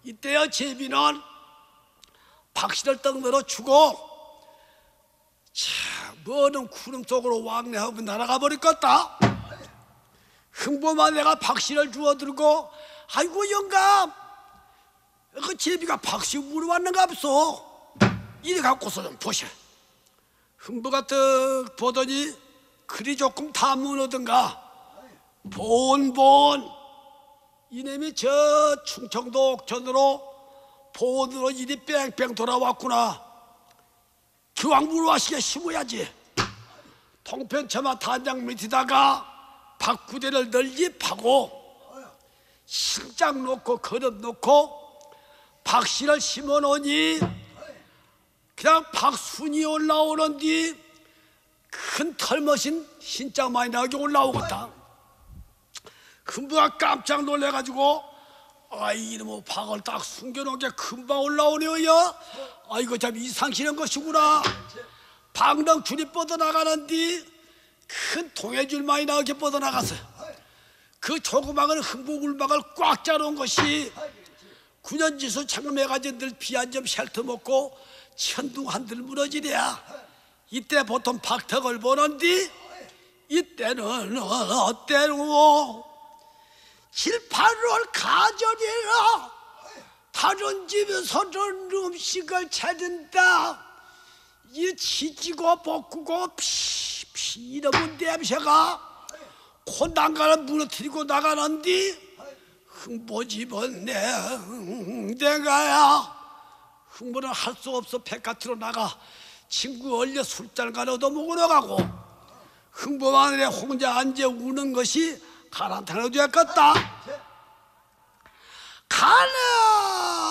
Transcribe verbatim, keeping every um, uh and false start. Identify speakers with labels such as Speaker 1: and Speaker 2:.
Speaker 1: 이때야 제비는 박씨를 떡늘어 주고 자 뭐는 구름 속으로 왕래하고 날아가 버렸겠다. 흥보만 내가 박씨를 주워들고 아이고 영감 그 제비가 박씨 물어왔는가 없어 이래 갖고서 좀 보셔. 흥보가 떡 보더니 글이 조금 다무너든가 본본 이놈이 저 충청도 옥천으로 본으로 이리 뺑뺑 돌아왔구나. 기왕 물어와시게 심어야지. 통편차마 단장 밑에다가 박구대를 널리 파고 신장 놓고 거름 놓고 박씨를 심어놓으니 그냥 박순이 올라오는 뒤 큰 털머신 신장 많이 나게 올라오겠다. 금방 깜짝 놀래가지고 아이 이놈의 박을 딱 숨겨놓은 게 금방 올라오네요. 야 아이고 참 이상치는 것이구나. 방랑 줄이 뻗어나가는 뒤 큰 동해줄 많이 나게 뻗어나가서 그 조그마한 흥보굴막을 꽉 짜놓은 것이 구년지수 창매가진 들 비 한 점 핥아먹고 천둥 한들 무너지랴. 이때 보통 박턱을 보는디 이때는 어때노 칠, 팔월 가절이라 다른 집에서는 음식을 찾은다. 이 치지고 볶고 피피 이러면 냄새가 콧난간을 무너뜨리고 나가는디 흥보집은 내가야. 흥보는 할 수 없어 백화트로 나가 친구 얼려 술잔간 얻어먹으러 가고 흥보만 혼자 앉아 우는 것이 가라앉아야 되겠다.